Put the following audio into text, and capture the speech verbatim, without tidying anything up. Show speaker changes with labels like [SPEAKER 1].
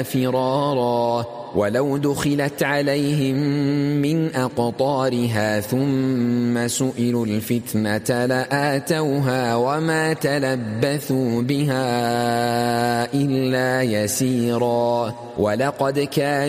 [SPEAKER 1] فرارا ولو دخلت عليهم من أقطارها ثم سئلوا الفتنة لآتوها وما تلبثوا بها إلا يسيرا ولقد كان